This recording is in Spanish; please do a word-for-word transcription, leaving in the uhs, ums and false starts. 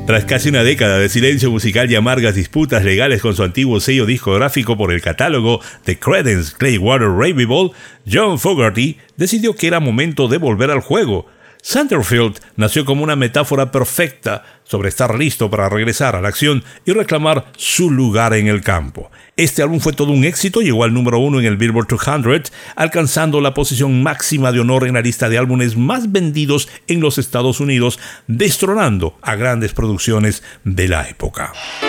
Tras casi una década de silencio musical y amargas disputas legales con su antiguo sello discográfico por el catálogo de Creedence Clearwater Revival, John Fogerty decidió que era momento de volver al juego. Centerfield nació como una metáfora perfecta sobre estar listo para regresar a la acción y reclamar su lugar en el campo. Este álbum fue todo un éxito, llegó al número uno en el Billboard doscientos, alcanzando la posición máxima de honor en la lista de álbumes más vendidos en los Estados Unidos, destronando a grandes producciones de la época.